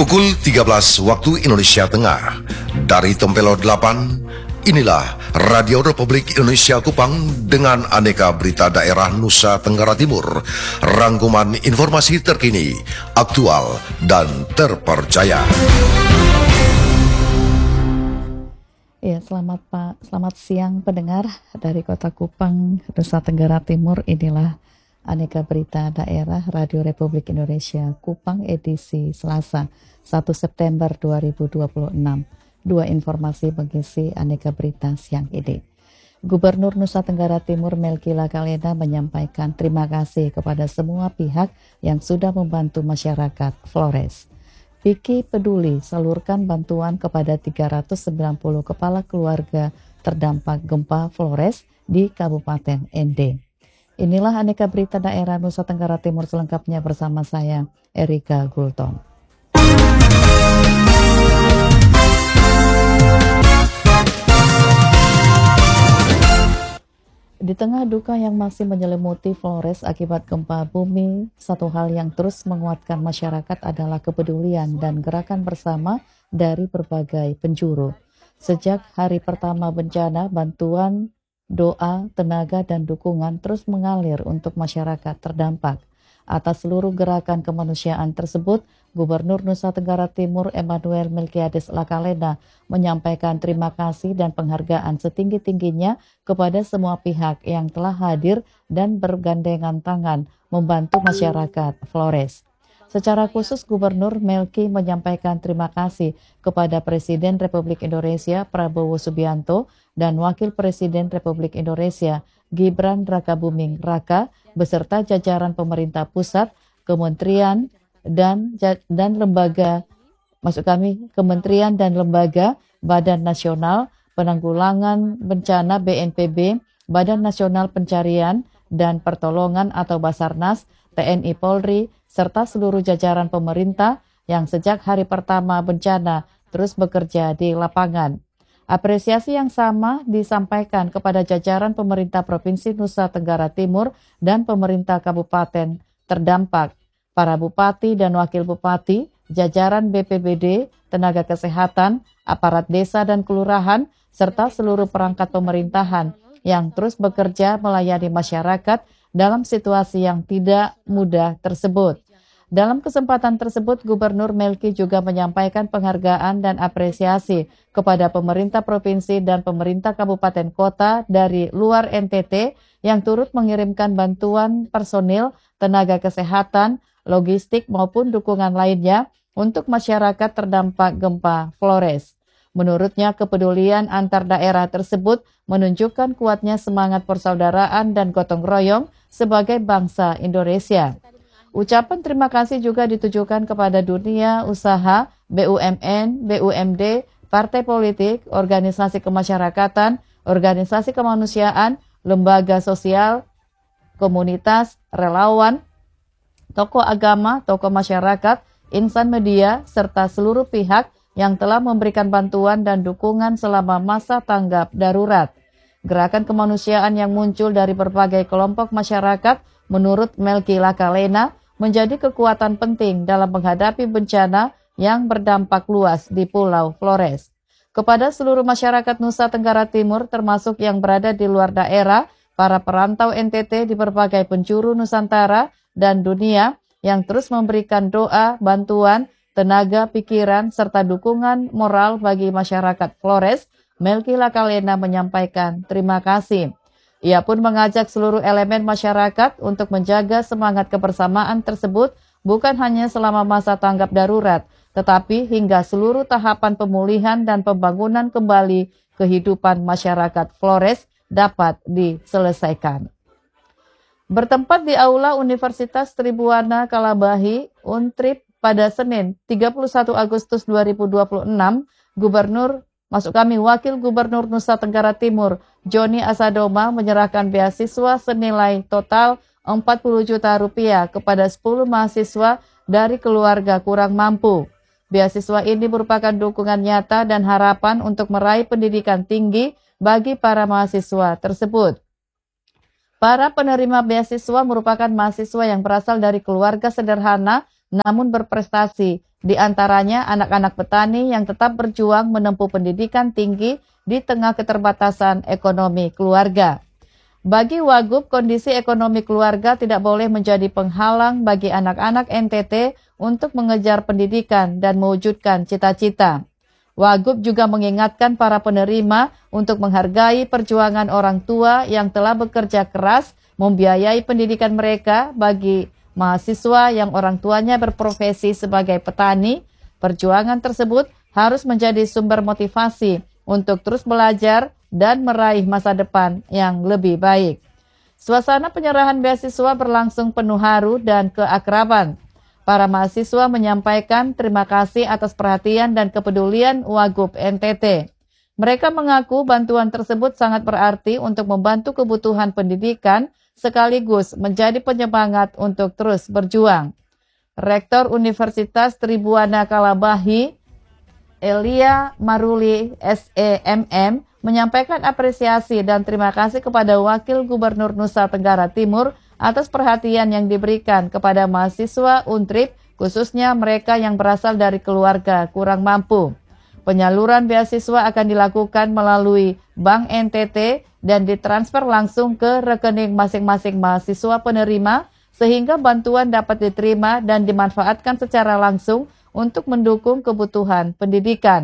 Pukul 13 waktu Indonesia Tengah. Dari Tempelo 8, inilah Radio Republik Indonesia Kupang dengan aneka berita daerah Nusa Tenggara Timur. Rangkuman informasi terkini, aktual, dan terpercaya. Ya, selamat siang pendengar dari Kota Kupang, Nusa Tenggara Timur. Inilah aneka berita daerah Radio Republik Indonesia Kupang edisi Selasa 1 September 2026. Dua informasi mengisi aneka berita siang ini. Gubernur Nusa Tenggara Timur Melki Lakalena menyampaikan terima kasih kepada semua pihak yang sudah membantu masyarakat Flores. Piki peduli salurkan bantuan kepada 390 kepala keluarga terdampak gempa Flores di Kabupaten Ende. Inilah aneka berita daerah Nusa Tenggara Timur selengkapnya bersama saya, Erika Gultom. Di tengah duka yang masih menyelimuti Flores akibat gempa bumi, satu hal yang terus menguatkan masyarakat adalah kepedulian dan gerakan bersama dari berbagai penjuru. Sejak hari pertama bencana, bantuan, doa, tenaga, dan dukungan terus mengalir untuk masyarakat terdampak. Atas seluruh gerakan kemanusiaan tersebut, Gubernur Nusa Tenggara Timur Emmanuel Melkiades Lakalena menyampaikan terima kasih dan penghargaan setinggi-tingginya kepada semua pihak yang telah hadir dan bergandengan tangan membantu masyarakat Flores. Secara khusus, Gubernur Melki menyampaikan terima kasih kepada Presiden Republik Indonesia Prabowo Subianto dan Wakil Presiden Republik Indonesia Gibran Rakabuming Raka beserta jajaran pemerintah pusat, kementerian dan lembaga, kementerian dan lembaga, Badan Nasional Penanggulangan Bencana BNPB, Badan Nasional Pencarian dan Pertolongan atau Basarnas, TNI Polri, serta seluruh jajaran pemerintah yang sejak hari pertama bencana terus bekerja di lapangan. Apresiasi yang sama disampaikan kepada jajaran pemerintah Provinsi Nusa Tenggara Timur dan pemerintah kabupaten terdampak, para bupati dan wakil bupati, jajaran BPBD, tenaga kesehatan, aparat desa dan kelurahan, serta seluruh perangkat pemerintahan yang terus bekerja melayani masyarakat dalam situasi yang tidak mudah tersebut. Dalam kesempatan tersebut, Gubernur Melki juga menyampaikan penghargaan dan apresiasi kepada pemerintah provinsi dan pemerintah kabupaten kota dari luar NTT yang turut mengirimkan bantuan personil, tenaga kesehatan, logistik maupun dukungan lainnya untuk masyarakat terdampak gempa Flores. Menurutnya, kepedulian antar daerah tersebut menunjukkan kuatnya semangat persaudaraan dan gotong royong sebagai bangsa Indonesia. Ucapan terima kasih juga ditujukan kepada dunia usaha, BUMN, BUMD, partai politik, organisasi kemasyarakatan, organisasi kemanusiaan, lembaga sosial, komunitas, relawan, tokoh agama, tokoh masyarakat, insan media, serta seluruh pihak yang telah memberikan bantuan dan dukungan selama masa tanggap darurat. Gerakan kemanusiaan yang muncul dari berbagai kelompok masyarakat menurut Melki Lakalena menjadi kekuatan penting dalam menghadapi bencana yang berdampak luas di Pulau Flores. Kepada seluruh masyarakat Nusa Tenggara Timur termasuk yang berada di luar daerah, para perantau NTT di berbagai penjuru Nusantara dan dunia yang terus memberikan doa, bantuan, tenaga, pikiran, serta dukungan moral bagi masyarakat Flores, Melki Lakalena menyampaikan terima kasih. Ia pun mengajak seluruh elemen masyarakat untuk menjaga semangat kebersamaan tersebut bukan hanya selama masa tanggap darurat, tetapi hingga seluruh tahapan pemulihan dan pembangunan kembali kehidupan masyarakat Flores dapat diselesaikan. Bertempat di Aula Universitas Tribuana Kalabahi, Untrip, pada Senin 31 Agustus 2026, Wakil Gubernur Nusa Tenggara Timur, Joni Asadoma menyerahkan beasiswa senilai total 40 juta rupiah kepada 10 mahasiswa dari keluarga kurang mampu. Beasiswa ini merupakan dukungan nyata dan harapan untuk meraih pendidikan tinggi bagi para mahasiswa tersebut. Para penerima beasiswa merupakan mahasiswa yang berasal dari keluarga sederhana namun berprestasi, di antaranya anak-anak petani yang tetap berjuang menempuh pendidikan tinggi di tengah keterbatasan ekonomi keluarga. Bagi Wagub, kondisi ekonomi keluarga tidak boleh menjadi penghalang bagi anak-anak NTT untuk mengejar pendidikan dan mewujudkan cita-cita. Wagub juga mengingatkan para penerima untuk menghargai perjuangan orang tua yang telah bekerja keras membiayai pendidikan mereka. Bagi mahasiswa yang orang tuanya berprofesi sebagai petani, perjuangan tersebut harus menjadi sumber motivasi untuk terus belajar dan meraih masa depan yang lebih baik. Suasana penyerahan beasiswa berlangsung penuh haru dan keakraban. Para mahasiswa menyampaikan terima kasih atas perhatian dan kepedulian Wagub NTT. Mereka mengaku bantuan tersebut sangat berarti untuk membantu kebutuhan pendidikan sekaligus menjadi penyemangat untuk terus berjuang. Rektor Universitas Tribuana Kalabahi, Elia Maruli SEMM, menyampaikan apresiasi dan terima kasih kepada Wakil Gubernur Nusa Tenggara Timur atas perhatian yang diberikan kepada mahasiswa Untrip, khususnya mereka yang berasal dari keluarga kurang mampu. Penyaluran beasiswa akan dilakukan melalui Bank NTT dan ditransfer langsung ke rekening masing-masing mahasiswa penerima sehingga bantuan dapat diterima dan dimanfaatkan secara langsung untuk mendukung kebutuhan pendidikan.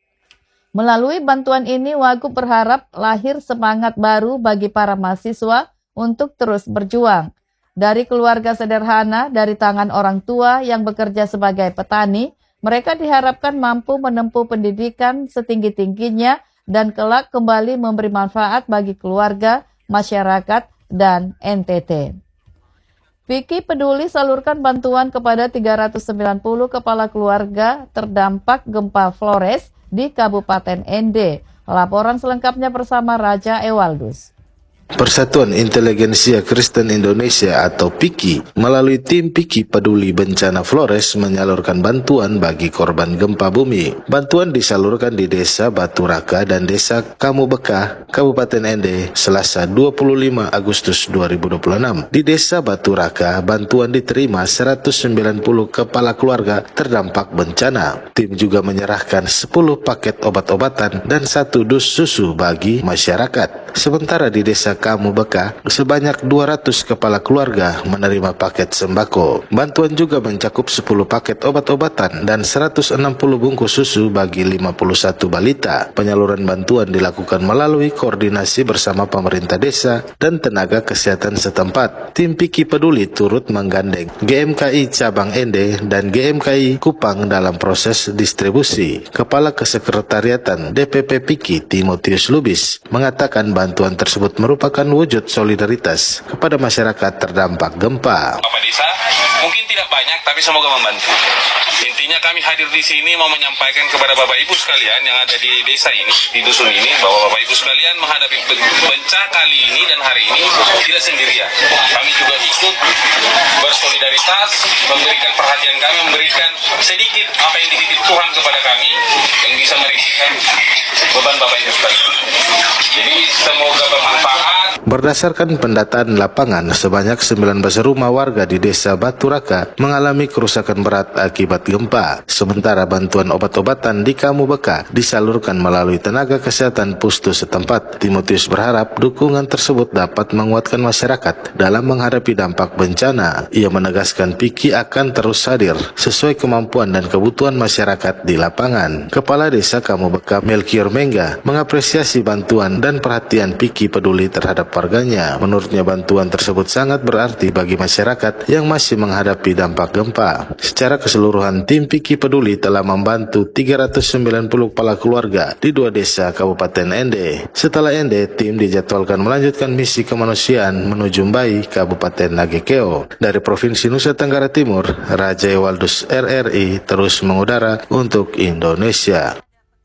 Melalui bantuan ini, Wagub berharap lahir semangat baru bagi para mahasiswa untuk terus berjuang. Dari keluarga sederhana, dari tangan orang tua yang bekerja sebagai petani, mereka diharapkan mampu menempuh pendidikan setinggi-tingginya dan kelak kembali memberi manfaat bagi keluarga, masyarakat, dan NTT. Piki Peduli salurkan bantuan kepada 390 kepala keluarga terdampak gempa Flores di Kabupaten Ende. Laporan selengkapnya bersama Raja Ewaldus. Persatuan Inteligensia Kristen Indonesia atau PIKI melalui tim PIKI Peduli Bencana Flores menyalurkan bantuan bagi korban gempa bumi. Bantuan disalurkan di Desa Batu Raka dan Desa Kamubekah, Kabupaten Ende, Selasa 25 Agustus 2026. Di Desa Batu Raka, bantuan diterima 190 kepala keluarga terdampak bencana. Tim juga menyerahkan 10 paket obat-obatan dan 1 dus susu bagi masyarakat. Sementara di Desa Kamubekah, sebanyak 200 kepala keluarga menerima paket sembako. Bantuan juga mencakup 10 paket obat-obatan dan 160 bungkus susu bagi 51 balita. Penyaluran bantuan dilakukan melalui koordinasi bersama pemerintah desa dan tenaga kesehatan setempat. Tim PIKI Peduli turut menggandeng GMKI Cabang Ende dan GMKI Kupang dalam proses distribusi. Kepala Kesekretariatan DPP PIKI Timotius Lubis mengatakan bantuan tersebut merupakan wujud solidaritas kepada masyarakat terdampak gempa. Bapak Desa mungkin tidak banyak tapi semoga membantu. Intinya kami hadir di sini mau menyampaikan kepada Bapak Ibu sekalian yang ada di desa ini, di dusun ini, bahwa Bapak Ibu sekalian menghadapi bencana kali ini dan hari ini tidak sendirian. Kami juga ikut bersolidaritas, memberikan perhatian kami, memberikan sedikit apa yang dititip Tuhan kepada kami yang bisa meringankan beban Bapak Ibu sekalian. Jadi semoga bermanfaat. Berdasarkan pendataan lapangan, sebanyak 19 rumah warga di Desa Batu Raka mengalami kerusakan berat akibat gempa. Sementara bantuan obat-obatan di Kamubekah disalurkan melalui tenaga kesehatan pustu setempat. Timotius berharap dukungan tersebut dapat menguatkan masyarakat dalam menghadapi dampak bencana. Ia menegaskan PIKI akan terus hadir sesuai kemampuan dan kebutuhan masyarakat di lapangan. Kepala Desa Kamubekah Melkior Mengga mengapresiasi bantuan dan perhatian PIKI Peduli terhadap warganya. Menurutnya bantuan tersebut sangat berarti bagi masyarakat yang masih menghadapi dampak gempa. Secara keseluruhan, tim PIKI Peduli telah membantu 390 kepala keluarga di 2 desa Kabupaten Ende. Setelah Ende, tim dijadwalkan melanjutkan misi kemanusiaan menuju Mbai, Kabupaten Nagekeo. Dari Provinsi Nusa Tenggara Timur, Raja Ewaldus RRI terus mengudara untuk Indonesia.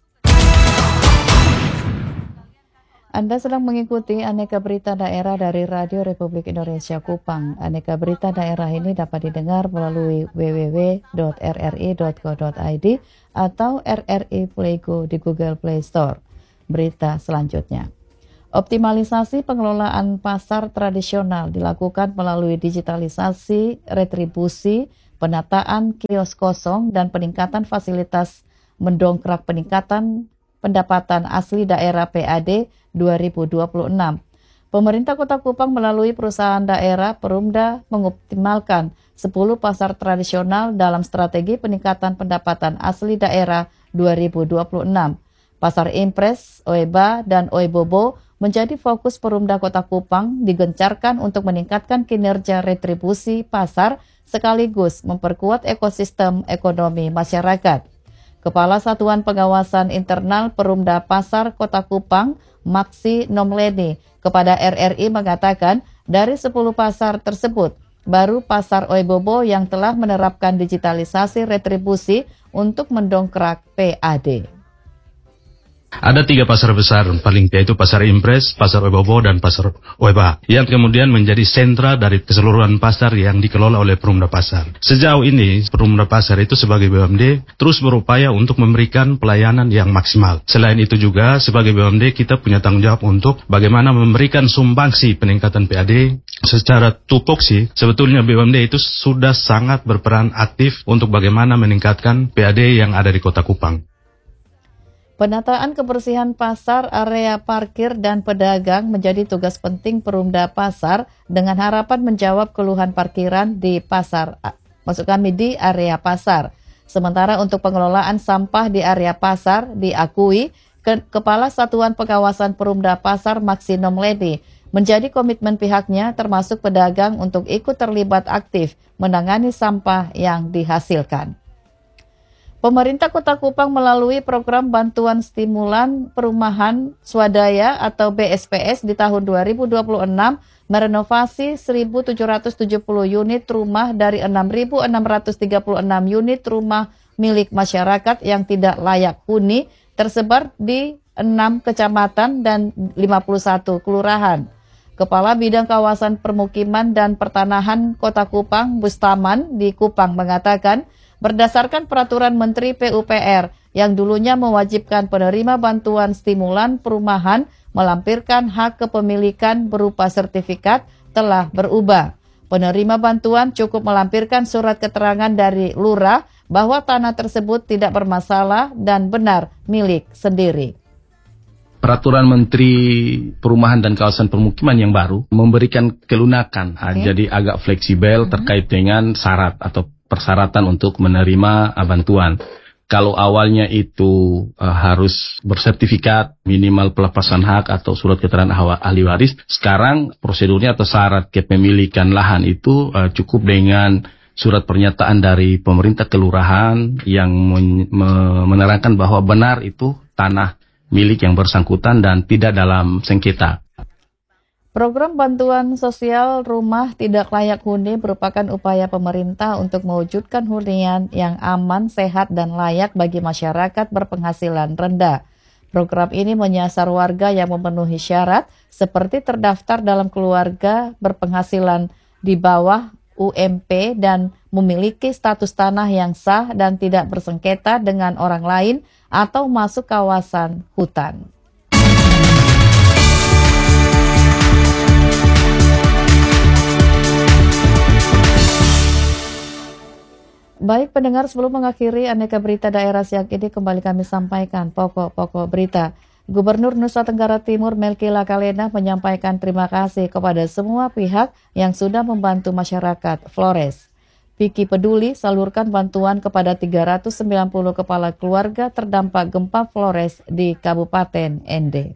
Anda sedang mengikuti Aneka Berita Daerah dari Radio Republik Indonesia Kupang. Aneka Berita Daerah ini dapat didengar melalui www.rri.co.id atau RRI Play Go di Google Play Store. Berita selanjutnya. Optimalisasi pengelolaan pasar tradisional dilakukan melalui digitalisasi, retribusi, penataan kios kosong, dan peningkatan fasilitas mendongkrak peningkatan pendapatan asli daerah PAD 2026. Pemerintah Kota Kupang melalui perusahaan daerah Perumda mengoptimalkan 10 pasar tradisional dalam strategi peningkatan pendapatan asli daerah 2026. Pasar Impres, Oeba, dan Oebobo menjadi fokus Perumda Kota Kupang digencarkan untuk meningkatkan kinerja retribusi pasar sekaligus memperkuat ekosistem ekonomi masyarakat. Kepala Satuan Pengawasan Internal Perumda Pasar Kota Kupang, Maksi Nomleni, kepada RRI mengatakan dari 10 pasar tersebut, baru Pasar Oebobo yang telah menerapkan digitalisasi retribusi untuk mendongkrak PAD. Ada 3 pasar besar paling yaitu Pasar Impres, Pasar Oebobo, dan Pasar Oeba yang kemudian menjadi sentra dari keseluruhan pasar yang dikelola oleh Perumda Pasar. Sejauh ini Perumda Pasar itu sebagai BUMD terus berupaya untuk memberikan pelayanan yang maksimal. Selain itu juga sebagai BUMD kita punya tanggung jawab untuk bagaimana memberikan sumbangsi peningkatan PAD. Secara tupoksi sebetulnya BUMD itu sudah sangat berperan aktif untuk bagaimana meningkatkan PAD yang ada di Kota Kupang. Penataan kebersihan pasar, area parkir, dan pedagang menjadi tugas penting Perumda Pasar dengan harapan menjawab keluhan parkiran di pasar, di area pasar. Sementara untuk pengelolaan sampah di area pasar diakui Kepala Satuan Pengawasan Perumda Pasar Maksi Nomleni menjadi komitmen pihaknya termasuk pedagang untuk ikut terlibat aktif menangani sampah yang dihasilkan. Pemerintah Kota Kupang melalui program Bantuan Stimulan Perumahan Swadaya atau BSPS di tahun 2026 merenovasi 1.770 unit rumah dari 6.636 unit rumah milik masyarakat yang tidak layak huni tersebar di 6 kecamatan dan 51 kelurahan. Kepala Bidang Kawasan Permukiman dan Pertanahan Kota Kupang, Bustaman di Kupang mengatakan, berdasarkan peraturan Menteri PUPR yang dulunya mewajibkan penerima bantuan stimulan perumahan melampirkan hak kepemilikan berupa sertifikat telah berubah. Penerima bantuan cukup melampirkan surat keterangan dari lurah bahwa tanah tersebut tidak bermasalah dan benar milik sendiri. Peraturan Menteri Perumahan dan Kawasan Permukiman yang baru memberikan kelunakan, jadi agak fleksibel terkait dengan syarat atau persyaratan untuk menerima bantuan. Kalau awalnya itu harus bersertifikat, minimal pelepasan hak atau surat keterangan ahli waris, sekarang prosedurnya atau syarat kepemilikan lahan itu cukup dengan surat pernyataan dari pemerintah kelurahan yang menerangkan bahwa benar itu tanah milik yang bersangkutan dan tidak dalam sengketa. Program bantuan sosial rumah tidak layak huni merupakan upaya pemerintah untuk mewujudkan hunian yang aman, sehat, dan layak bagi masyarakat berpenghasilan rendah. Program ini menyasar warga yang memenuhi syarat seperti terdaftar dalam keluarga berpenghasilan di bawah UMP dan memiliki status tanah yang sah dan tidak bersengketa dengan orang lain atau masuk kawasan hutan. Baik pendengar, sebelum mengakhiri Aneka Berita Daerah siang ini, kembali kami sampaikan pokok-pokok berita. Gubernur Nusa Tenggara Timur Melki Lakalena menyampaikan terima kasih kepada semua pihak yang sudah membantu masyarakat Flores. Piki Peduli salurkan bantuan kepada 390 kepala keluarga terdampak gempa Flores di Kabupaten Ende.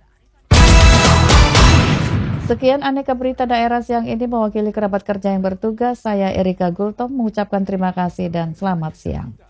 Sekian Aneka Berita Daerah siang ini, mewakili kerabat kerja yang bertugas, saya Erika Gultom mengucapkan terima kasih dan selamat siang.